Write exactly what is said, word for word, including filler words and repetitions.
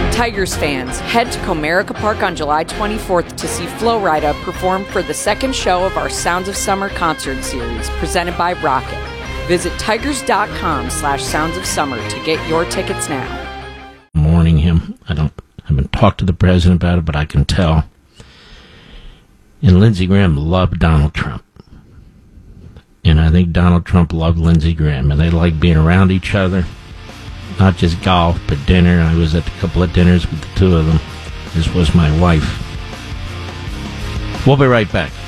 Tigers fans, head to Comerica Park on July twenty-fourth to see Flo Rida perform for the second show of our Sounds of Summer concert series presented by Rocket. Visit tigers.com slash sounds of summer to get your tickets now. Mourning him. I don't haven't talked to the president about it, but I can tell. And Lindsey Graham loved Donald Trump. And I think Donald Trump loved Lindsey Graham, and they liked being around each other. Not just golf, but dinner. I was at a couple of dinners with the two of them. This was my wife. We'll be right back.